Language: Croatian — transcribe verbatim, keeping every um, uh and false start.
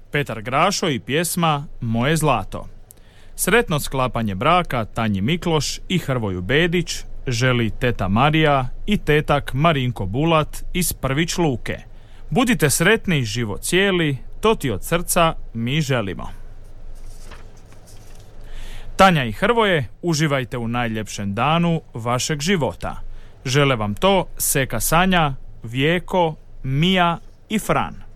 Petar Grašo i pjesma Moje zlato. Sretno sklapanje braka Tanji Mikloš i Hrvoju Bedić želi teta Marija i tetak Marinko Bulat iz Prvić Luke. Budite sretni, život cijeli, to ti od srca mi želimo. Tanja i Hrvoje, uživajte u najljepšem danu vašeg života. Žele vam to Seka Sanja, Vijeko, Mija i Fran.